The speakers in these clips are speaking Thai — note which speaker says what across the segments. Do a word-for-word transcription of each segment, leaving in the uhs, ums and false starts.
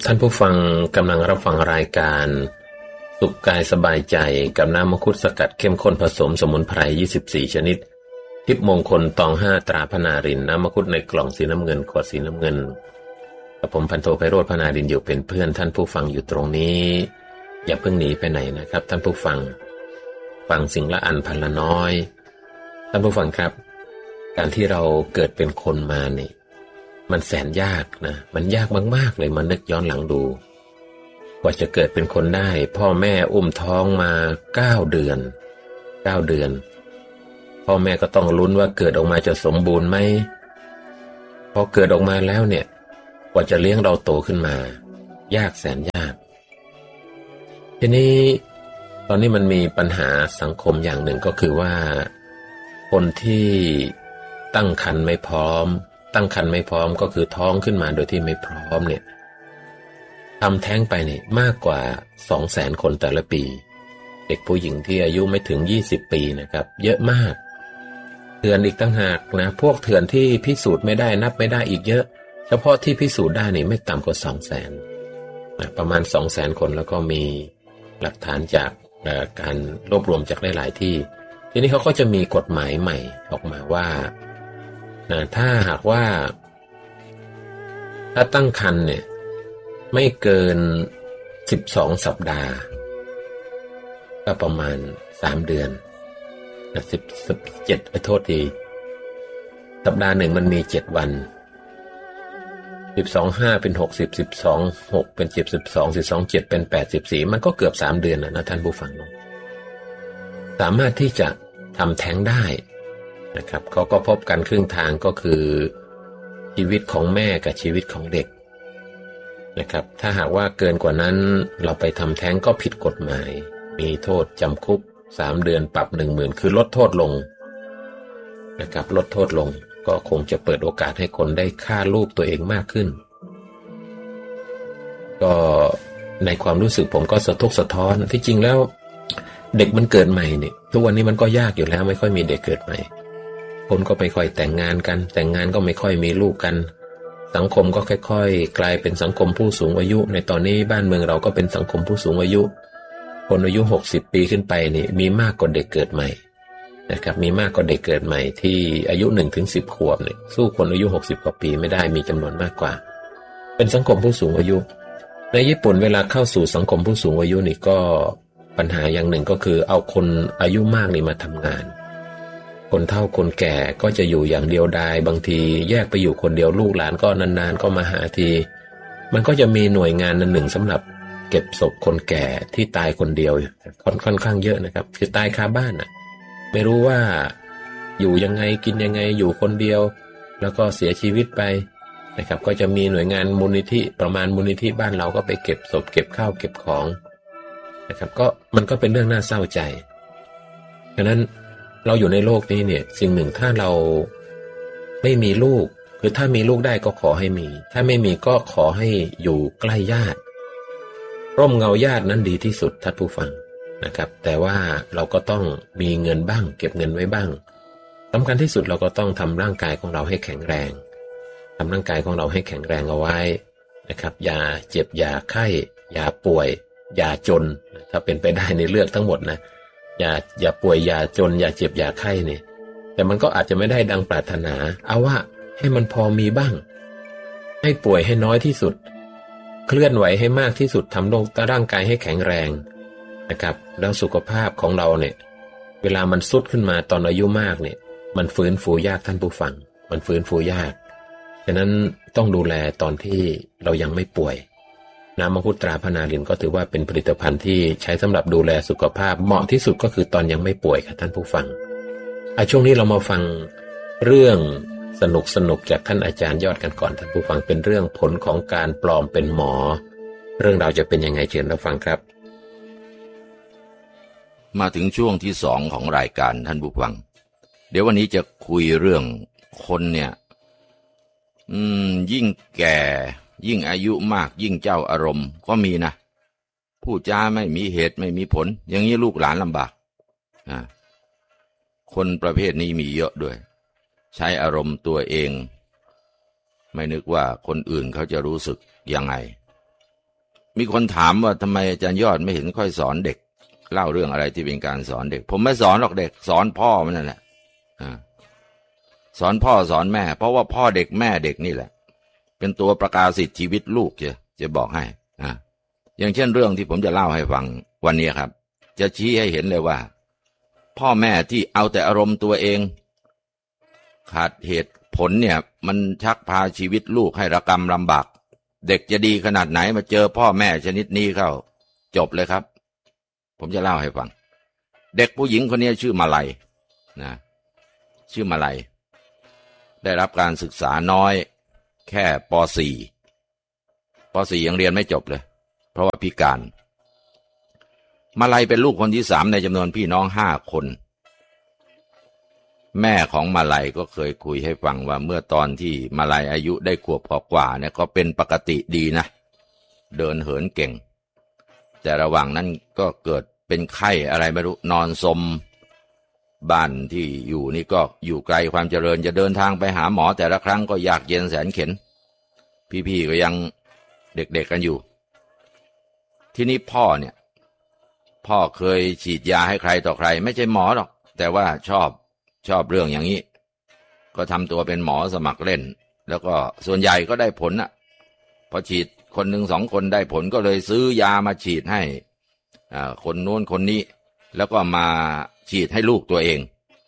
Speaker 1: ท่านผู้ฟังกำลังรับฟังรายการสุขกายสบายใจกับน้ำมังคุดสกัดเข้มข้นผสมสมุนไพรยี่สิบสี่ชนิดทิพย์มงคลตองห้าตราพนารินน้ำมังคุดในกล่องสีน้ำเงินขวดสีน้ำเงินกับผมพันโทไพโรจน์พนารินอยู่เป็นเพื่อนท่านผู้ฟังอยู่ตรงนี้อย่าเพิ่งหนีไปไหนนะครับท่านผู้ฟังฟังสิ่งละอันพันละน้อยท่านผู้ฟังครับการที่เราเกิดเป็นคนมานี่มันแสนยากนะมันยากมากๆเลยมานึกย้อนหลังดูกว่าจะเกิดเป็นคนได้พ่อแม่อุ้มท้องมาเก้าเดือนเก้าเดือนพ่อแม่ก็ต้องลุ้นว่าเกิดออกมาจะสมบูรณ์ไหมพอเกิดออกมาแล้วเนี่ยกว่าจะเลี้ยงเราโตขึ้นมายากแสนยากทีนี้ตอนนี้มันมีปัญหาสังคมอย่างหนึ่งก็คือว่าคนที่ตั้งครรภ์ไม่พร้อมตั้งครรภ์ไม่พร้อมก็คือท้องขึ้นมาโดยที่ไม่พร้อมเนี่ยทำแท้งไปเนี่ยมากกว่า สองแสน คนแต่ละปีเด็กผู้หญิงที่อายุไม่ถึงยี่สิบปีนะครับเยอะมากเถื่อนอีกตั้งหากนะพวกเถื่อนที่พิสูจน์ไม่ได้นับไม่ได้อีกเยอะเฉพาะที่พิสูจน์ได้นี่ไม่ต่ำกว่า สองแสน นะประมาณ สองแสน คนแล้วก็มีหลักฐานจากการรวบรวมจากหลายๆที่ทีนี้เขาก็จะมีกฎหมายใหม่ออกมาว่านะถ้าหากว่าถ้าตั้งครรภ์เนี่ยไม่เกินสิบสองสัปดาห์ก็ประมาณสามเดือนนะสิบ เจ็ดไปโทษทีสัปดาห์หนึ่งมันมีเจ็ดวันสิบสอง ห้าเป็นหกสิบ สิบสอง หกเป็นเจ็ดสิบสอง สิบสอง เจ็ดเป็นแปดสิบสี่มันก็เกือบสามเดือนนะนะท่านผู้ฟังสามารถที่จะทำแท้งได้นะครับเขาก็พบกันครึ่งทางก็คือชีวิตของแม่กับชีวิตของเด็กนะครับถ้าหากว่าเกินกว่านั้นเราไปทำแท้งก็ผิดกฎหมายมีโทษจำคุกสามเดือนปรับ หนึ่งหมื่น คือลดโทษลงนะครับลดโทษลงก็คงจะเปิดโอกาสให้คนได้ฆ่าลูกตัวเองมากขึ้นก็ในความรู้สึกผมก็สะทกสะท้อนที่จริงแล้วเด็กมันเกิดใหม่เนี่ยทุกวันนี้มันก็ยากอยู่แล้วไม่ค่อยมีเด็กเกิดใหม่คนก็ไม่ค่อยแต่งงานกันแต่งงานก็ไม่ค่อยมีลูกกันสังคมก็ค่อยๆกลายเป็นสังคมผู้สูงอายุในตอนนี้บ้านเมืองเราก็เป็นสังคมผู้สูงอายุคนอายุหกสิบปีขึ้นไปนี่มีมากกว่าเด็กเกิดใหม่นะครับมีมากกว่าเด็กเกิดใหม่ที่อายุ หนึ่งถึงสิบ ขวบเนี่ยสู้คนอายุหกสิบกว่าปีไม่ได้มีจำนวนมากกว่าเป็นสังคมผู้สูงอายุในญี่ปุ่นเวลาเข้าสู่สังคมผู้สูงอายุนี่ก็ปัญหาอย่างหนึ่งก็คือเอาคนอายุมากนี่มาทำงานคนเฒ่าคนแก่ก็จะอยู่อย่างเดียวดายบางทีแยกไปอยู่คนเดียวลูกหลานก็นานๆก็มาหาทีมันก็จะมีหน่วยงานหนึ่งสำหรับเก็บศพคนแก่ที่ตายคนเดียวค่อนข้างเยอะนะครับคือตายคาบ้านน่ะไม่รู้ว่าอยู่ยังไงกินยังไงอยู่คนเดียวแล้วก็เสียชีวิตไปนะครับก็จะมีหน่วยงานมูลนิธิประมาณมูลนิธิบ้านเราก็ไปเก็บศพเก็บข้าวเก็บของนะครับก็มันก็เป็นเรื่องน่าเศร้าใจฉะนั้นเราอยู่ในโลกนี้เนี่ยสิ่งหนึ่งถ้าเราไม่มีลูกคือถ้ามีลูกได้ก็ขอให้มีถ้าไม่มีก็ขอให้อยู่ใกล้ญาติร่มเงาญาตินั้นดีที่สุดท่านผู้ฟังนะครับแต่ว่าเราก็ต้องมีเงินบ้างเก็บเงินไว้บ้างสำคัญที่สุดเราก็ต้องทำร่างกายของเราให้แข็งแรงทำร่างกายของเราให้แข็งแรงเอาไว้นะครับอย่าเจ็บอย่าไข้อย่าป่วยอย่าจนถ้าเป็นไปได้ในเลือกทั้งหมดนะอย่าอย่าป่วยอย่าจนอย่าเจ็บอย่าไข้เนี่ยแต่มันก็อาจจะไม่ได้ดังปรารถนาเอาว่าให้มันพอมีบ้างให้ป่วยให้น้อยที่สุดเคลื่อนไหวให้มากที่สุดทำร่างกายให้แข็งแรงนะครับแล้วสุขภาพของเราเนี่ยเวลามันทรุดขึ้นมาตอนอายุมากเนี่ยมันฟื้นฟูยากท่านผู้ฟังมันฟื้นฟูยากฉะนั้นต้องดูแลตอนที่เรายังไม่ป่วยน้ำมังคุดตราพนารินก็ถือว่าเป็นผลิตภัณฑ์ที่ใช้สำหรับดูแลสุขภาพเหมาะที่สุดก็คือตอนยังไม่ป่วยครับท่านผู้ฟังอ่ะช่วงนี้เรามาฟังเรื่องสนุกสนุกจากท่านอาจารย์ยอดกันก่อนท่านผู้ฟังเป็นเรื่องผลของการปลอมเป็นหมอเรื่องราวจะเป็นยังไงเชิญรับฟังครับ
Speaker 2: มาถึงช่วงที่สองของรายการท่านผู้ฟังเดี๋ยววันนี้จะคุยเรื่องคนเนี่ยอืมยิ่งแก่ยิ่งอายุมากยิ่งเจ้าอารมณ์ก็มีนะพูดจาไม่มีเหตุไม่มีผลอย่างนี้ลูกหลานลำบากอ่าคนประเภทนี้มีเยอะด้วยใช้อารมณ์ตัวเองไม่นึกว่าคนอื่นเขาจะรู้สึกยังไงมีคนถามว่าทำไมอาจารย์ยอดไม่เห็นค่อยสอนเด็กเล่าเรื่องอะไรที่เป็นการสอนเด็กผมไม่สอนหรอกเด็กสอนพ่อมันนั่นแหละสอนพ่อสอนแม่เพราะว่าพ่อเด็กแม่เด็กนี่แหละเป็นตัวประกาศสิทธิชีวิตลูกจะจะบอกให้อ่าอย่างเช่นเรื่องที่ผมจะเล่าให้ฟังวันนี้ครับจะชี้ให้เห็นเลยว่าพ่อแม่ที่เอาแต่อารมณ์ตัวเองขาดเหตุผลเนี่ยมันชักพาชีวิตลูกให้ระกำลำบากเด็กจะดีขนาดไหนมาเจอพ่อแม่ชนิดนี้เข้าจบเลยครับผมจะเล่าให้ฟังเด็กผู้หญิงคนนี้ชื่อมาลัยนะชื่อมาลัยได้รับการศึกษาน้อยแค่ป .สี่ ป .สี่ ยังเรียนไม่จบเลยเพราะว่าพิการมาลัยเป็นลูกคนที่สามในจำนวนพี่น้องห้าคนแม่ของมาลัยก็เคยคุยให้ฟังว่าเมื่อตอนที่มาลัยอายุได้ขวบกว่าเนี่ยก็เป็นปกติดีนะเดินเหินเก่งแต่ระหว่างนั้นก็เกิดเป็นไข้อะไรไม่รู้นอนสมบ้านที่อยู่นี่ก็อยู่ไกลความเจริญจะเดินทางไปหาหมอแต่ละครั้งก็ยากเย็นแสนเข็ญพี่ๆก็ยังเด็กๆกันอยู่ทีนี้พ่อเนี่ยพ่อเคยฉีดยาให้ใครต่อใครไม่ใช่หมอหรอกแต่ว่าชอบชอบเรื่องอย่างนี้ก็ทำตัวเป็นหมอสมัครเล่นแล้วก็ส่วนใหญ่ก็ได้ผลน่ะพอฉีดคนหนึ่งสองคนได้ผลก็เลยซื้อยามาฉีดให้อ่าคนโน้นคนนี้แล้วก็มาฉีดให้ลูกตัวเอง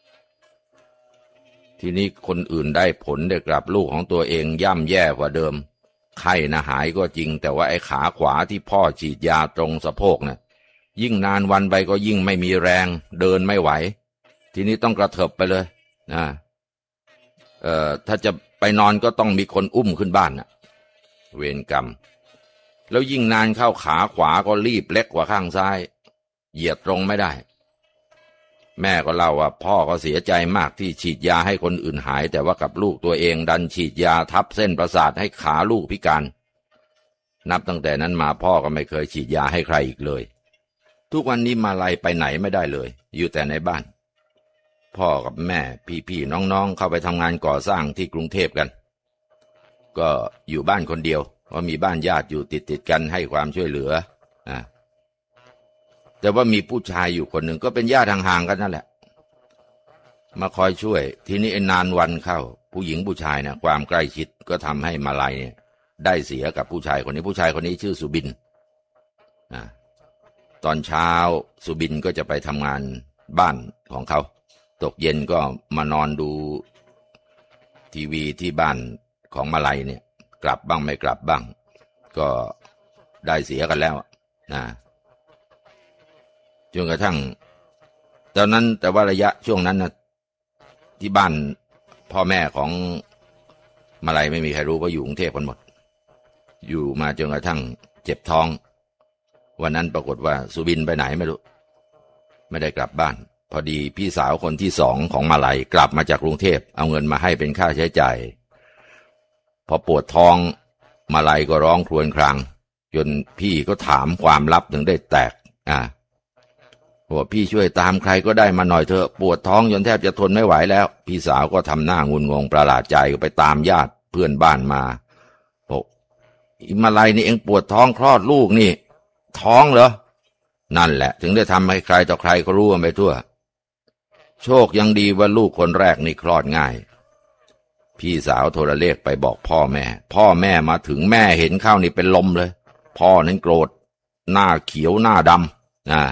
Speaker 2: ทีนี้คนอื่นได้ผลได้กลับลูกของตัวเองย่ำแย่กว่าเดิมไข้นะหายก็จริงแต่ว่าไอ้ขาขวาที่พ่อฉีดยาตรงสะโพกน่ะยิ่งนานวันไปก็ยิ่งไม่มีแรงเดินไม่ไหวทีนี้ต้องกระเถิบไปเลยนะเอ่อถ้าจะไปนอนก็ต้องมีคนอุ้มขึ้นบ้านน่ะเวรกรรมแล้วยิ่งนานเข้าขาขวาก็รีบเล็กกว่าข้างซ้ายเหยียดตรงไม่ได้แม่ก็เล่าว่าพ่อก็เสียใจมากที่ฉีดยาให้คนอื่นหายแต่ว่ากับลูกตัวเองดันฉีดยาทับเส้นประสาทให้ขาลูกพิการนับตั้งแต่นั้นมาพ่อก็ไม่เคยฉีดยาให้ใครอีกเลยทุกวันนี้มาลัยไปไหนไม่ได้เลยอยู่แต่ในบ้านพ่อกับแม่พี่ๆน้องๆเข้าไปทำงานก่อสร้างที่กรุงเทพกันก็อยู่บ้านคนเดียวเพราะมีบ้านญาติอยู่ติดๆกันให้ความช่วยเหลืออ่าแต่ว่ามีผู้ชายอยู่คนหนึ่งก็เป็นญาติห่างๆกันนั่นแหละมาคอยช่วยทีนี้นานวันเข้าผู้หญิงผู้ชายเนี่ยความใกล้ชิดก็ทำให้มาลัยเนี่ยได้เสียกับผู้ชายคนนี้ผู้ชายคนนี้ชื่อสุบินอ่าตอนเช้าสุบินก็จะไปทำงานบ้านของเขาตกเย็นก็มานอนดูทีวีที่บ้านของมาลัยเนี่ยกลับบ้างไม่กลับบ้างก็ได้เสียกันแล้วนะจนกระทั่งตอนนั้นแต่ว่าระยะช่วงนั้นนะที่บ้านพ่อแม่ของมาลัยไม่มีใครรู้เพราะอยู่กรุงเทพกันหมดอยู่มาจนกระทั่งเจ็บท้องวันนั้นปรากฏว่าสุบินไปไหนไม่รู้ไม่ได้กลับบ้านพอดีพี่สาวคนที่สองของมาลัยกลับมาจากกรุงเทพเอาเงินมาให้เป็นค่าใช้จ่ายพอปวดท้องมาลัยก็ร้องครวญครางจนพี่ก็ถามความลับถึงได้แตกอ่าบอกพี่ช่วยตามใครก็ได้มาหน่อยเถอะปวดท้องจนแทบจะทนไม่ไหวแล้วพี่สาวก็ทำหน้างุนงงประหลาดใจก็ไปตามญาติเพื่อนบ้านมาบอกมาลัยนี่เองปวดท้องคลอดลูกนี่ท้องเหรอนั่นแหละถึงได้ทำให้ใครต่อใครก็รู้กันไปทั่วโชคยังดีว่าลูกคนแรกนี่คลอดง่ายพี่สาวโทรเลขไปบอกพ่อแม่พ่อแม่มาถึงแม่เห็นเข้านี่เป็นลมเลยพ่อนั้นโกรธหน้าเขียวหน้าดำนะ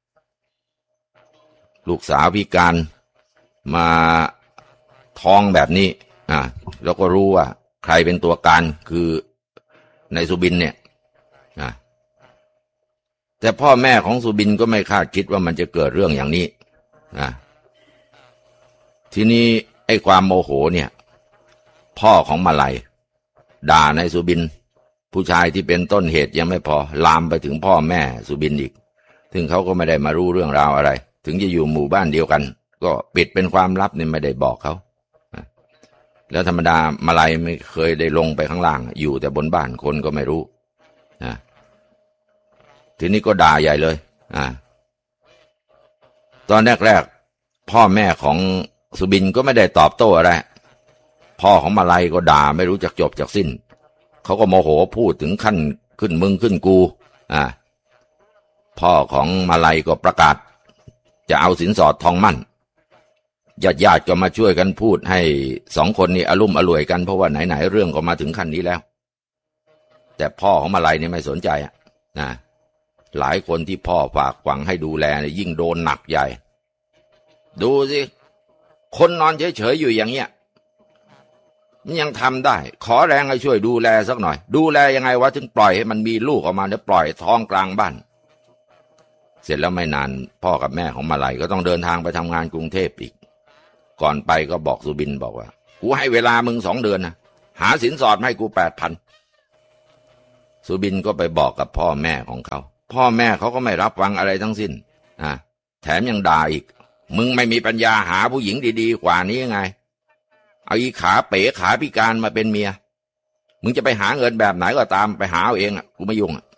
Speaker 2: ลูกสาวพิการมาท้องแบบนี้อ่ะแล้วก็รู้ว่าใครเป็นตัวการคือในสุบินเนี่ยอ่ะแต่พ่อแม่ของสุบินก็ไม่คาดคิดว่ามันจะเกิดเรื่องอย่างนี้อ่ะทีนี้ไอ้ความโมโหเนี่ยพ่อของมาลัยด่าในสุบินผู้ชายที่เป็นต้นเหตุยังไม่พอลามไปถึงพ่อแม่สุบินอีกถึงเขาก็ไม่ได้มารู้เรื่องราวอะไรถึงจะอยู่หมู่บ้านเดียวกันก็ปิดเป็นความลับนี่ไม่ได้บอกเขาแล้วธรรมดามาลัยไม่เคยได้ลงไปข้างล่างอยู่แต่บนบ้านคนก็ไม่รู้นะทีนี้ก็ด่าใหญ่เลยอ่าตอนแรกๆพ่อแม่ของสุบินก็ไม่ได้ตอบโต้อะไรพ่อของมาลัยก็ด่าไม่รู้จักจบจักสิ้นเขาก็โมโหพูดถึงขั้นขึ้นมึงขึ้นกูอ่าพ่อของมาลัยก็ประกาศจะเอาสินสอดทองมั่นญาติญาติก็มาช่วยกันพูดให้สองคนนี้อลุ่มอล่วยกันเพราะว่าไหนๆเรื่องก็มาถึงขั้นนี้แล้วแต่พ่อของมาลัยนี่ไม่สนใจอ่ะนะหลายคนที่พ่อฝากหวังให้ดูแลยิ่งโดนหนักใหญ่ดูสิคนนอนเฉยๆอยู่อย่างเงี้ยมันยังทำได้ขอแรงให้ช่วยดูแลสักหน่อยดูแลยังไงวะถึงปล่อยให้มันมีลูกออกมาแล้วปล่อยท้องกลางบ้านเสร็จแล้วไม่นานพ่อกับแม่ของมาลัยก็ต้องเดินทางไปทำงานกรุงเทพอีกก่อนไปก็บอกสุบินบอกว่ากูให้เวลามึงสองเดือนนะหาสินสอดให้กูแปดพันสุบินก็ไปบอกกับพ่อแม่ของเขาพ่อแม่เขาก็ไม่รับฟังอะไรทั้งสิ้นอ่ะแถมยังด่าอีกมึงไม่มีปัญญาหาผู้หญิงดีๆกว่านี้ยังไงเอาอีขาเป๋ขาพิการมาเป็นเมียมึงจะไปหาเงินแบบไหนก็ตามไปหาเอาเองอ่ะกูไม่ยุ่งอ่ะ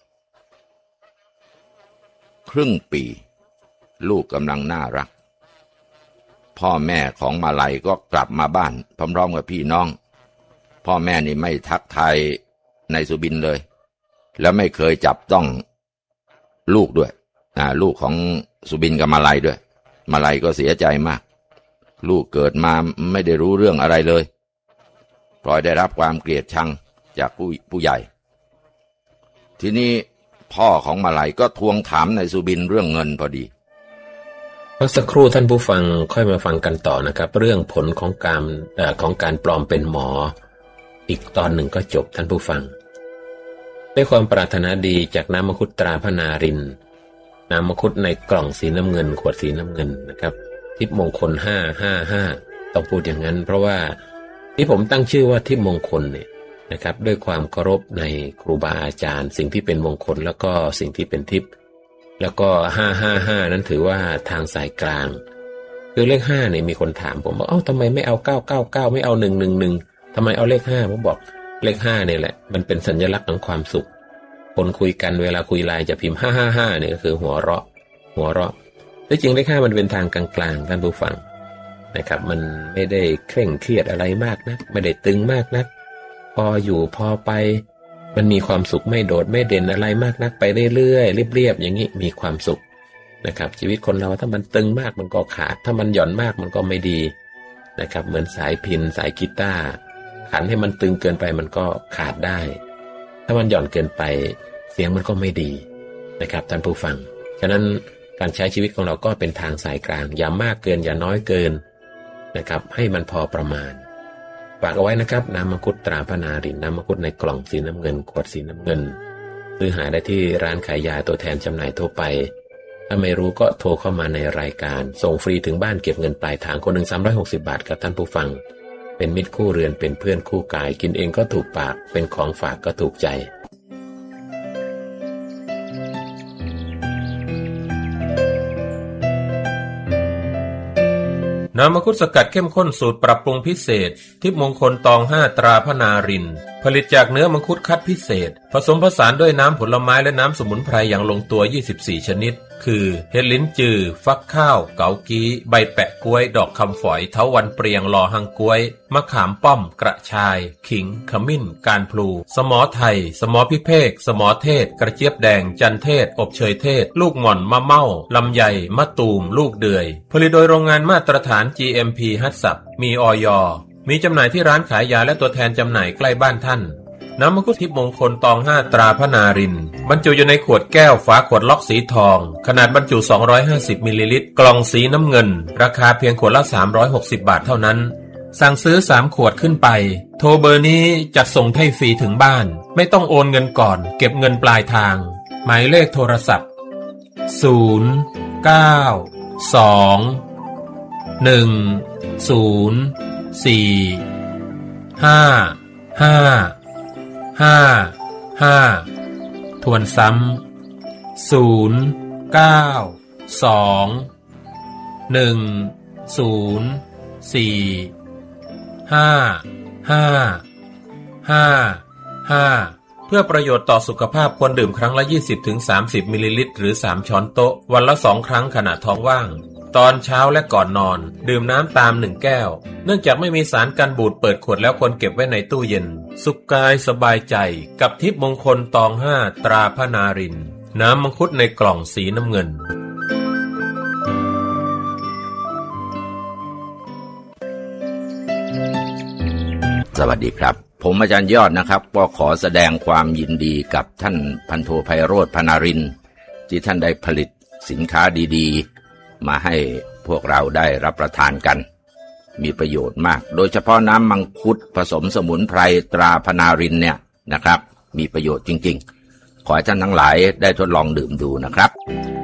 Speaker 2: ครึ่งปีลูกกำลังน่ารักพ่อแม่ของมาลัยก็กลับมาบ้านพร้อมๆกับพี่น้องพ่อแม่นี่ไม่ทักทายในสุบินเลยแล้วไม่เคยจับต้องลูกด้วยอ่าลูกของสุบินกับมาลัยด้วยมาลัยก็เสียใจมากลูกเกิดมาไม่ได้รู้เรื่องอะไรเลยปล่อยได้รับความเกลียดชังจากผู้ผู้ใหญ่ทีนี้พ่อของมาลัยก็ทวงถามในสุบินเรื่องเงินพอดี
Speaker 1: พักสักครู่ท่านผู้ฟังค่อยมาฟังกันต่อนะครับเรื่องผลของการเอ่อของการปลอมเป็นหมออีกตอนหนึ่งก็จบท่านผู้ฟังด้วยความปรารถนาดีจากน้ำมังคุดตราพนารินน้ำมังคุดในกล่องสีน้ำเงินขวดสีน้ำเงินนะครับทิพย์มงคลห้าห้าห้าต้องพูดอย่างนั้นเพราะว่าที่ผมตั้งชื่อว่าทิพย์มงคลเนี่ยนะครับด้วยความเคารพในครูบาอาจารย์สิ่งที่เป็นมงคลแล้วก็สิ่งที่เป็นทิพย์แล้วก็ห้าห้าห้านั้นถือว่าทางสายกลางคือเลขห้าเนี่ยมีคนถามผมว่าเอ้าทำไมไม่เอาเก้าเก้าเก้าไม่เอาหนึ่งหนึ่งหนึ่งทำไมเอาเลขห้าผมบอกเลขห้าเนี่ยแหละมันเป็นสัญลักษณ์ของความสุขคนคุยกันเวลาคุยไลน์จะพิมพ์ห้าห้าห้าเนี่ยก็คือหัวเราะหัวเราะที่จริงเลขห้ามันเป็นทางกลางๆท่านผู้ฟังนะครับมันไม่ได้เคร่งเครียดอะไรมากนักไม่ได้ตึงมากนักพออยู่พอไปมันมีความสุขไม่โดดไม่เด่นอะไรมากนักไปเรื่อยๆเรียบๆอย่างนี้มีความสุขนะครับชีวิตคนเราถ้ามันตึงมากมันก็ขาดถ้ามันหย่อนมากมันก็ไม่ดีนะครับเหมือนสายพิณสายกีตาร์ขันให้มันตึงเกินไปมันก็ขาดได้ถ้ามันหย่อนเกินไปเสียงมันก็ไม่ดีนะครับท่านผู้ฟังฉะนั้นการใช้ชีวิตของเราก็เป็นทางสายกลางอย่ามากเกินอย่าน้อยเกินนะครับให้มันพอประมาณฝากเอาไว้นะครับน้ำมังคุดตราพนารินน้ำมังคุดในกล่องสีน้ำเงินขวดสีน้ำเงินซื้อหาได้ที่ร้านขายยาตัวแทนจำหน่ายทั่วไปถ้าไม่รู้ก็โทรเข้ามาในรายการส่งฟรีถึงบ้านเก็บเงินปลายทางคนหนึ่งสามร้อยหกสิบบาทกับท่านผู้ฟังเป็นมิตรคู่เรือนเป็นเพื่อนคู่กายกินเองก็ถูกปากเป็นของฝากก็ถูกใจ
Speaker 3: น้ำมังคุดสกัดเข้มข้นสูตรปรับปรุงพิเศษทิพย์มงคลตองห้าตราพนารินผลิตจากเนื้อมังคุดคัดพิเศษผสมผสานด้วยน้ำผลไม้และน้ำสมุนไพรอย่างลงตัวยี่สิบสี่ชนิดคือเห็ดลิ้นจือฟักข้าวเกากี้ใบแปะกล้วยดอกคำฝอยเถาวัลย์เปรียงลอหังกล้วยมะขามป้อมกระชายขิงขมิ้นการพลูสมอไทยสมอพิเภกสมอเทศกระเจี๊ยบแดงจันเทศอบเชยเทศลูกหม่อนมะเม่าลำไยมะตูมลูกเดือยผลิตโดยโรงงานมาตรฐาน จี เอ็ม พี ฮัตสับมีอย.มีจำหน่ายที่ร้านขายยาและตัวแทนจำหน่ายใกล้บ้านท่านน้ำมังคุดทิพย์มงคลตองห้าตราพนารินบรรจุอยู่ในขวดแก้วฝาขวดล็อกสีทองขนาดบรรจุสองร้อยห้าสิบมิลลิลิตรกล่องสีน้ำเงินราคาเพียงขวดละสามร้อยหกสิบบาทเท่านั้นสั่งซื้อสามขวดขึ้นไปโทรเบอร์นี้จัดส่งให้ฟรีถึงบ้านไม่ต้องโอนเงินก่อนเก็บเงินปลายทางหมายเลขโทรศัพท์ศูนย์ เก้า สอง หนึ่ง ศูนย์ สี่ ห้า ห้าห้า ห้าทวนซ้ำศูนย์ เก้า สอง หนึ่ง ศูนย์ สี่ ห้า ห้า ห้า ห้าเพื่อประโยชน์ต่อสุขภาพควรดื่มครั้งละ ยี่สิบถึงสามสิบ มิลลิลิตรหรือสามช้อนโต๊ะวันละสองครั้งขณะท้องว่างตอนเช้าและก่อนนอนดื่มน้ำตามหนึ่งแก้วเนื่องจากไม่มีสารกันบูดเปิดขวดแล้วควรเก็บไว้ในตู้เย็นสุขกายสบายใจกับทิพย์มงคลตองห้าตราพนารินน้ำมังคุดในกล่องสีน้ำเงิน
Speaker 2: สวัสดีครับผมอาจารย์ยอดนะครับก็ขอแสดงความยินดีกับท่านพันโทไพโรจน์ พนารินทร์ที่ท่านได้ผลิตสินค้าดีๆมาให้พวกเราได้รับประทานกันมีประโยชน์มากโดยเฉพาะน้ำมังคุดผสมสมุนไพรตราพนารินทร์เนี่ยนะครับมีประโยชน์จริงๆขอให้ท่านทั้งหลายได้ทดลองดื่มดูนะครับ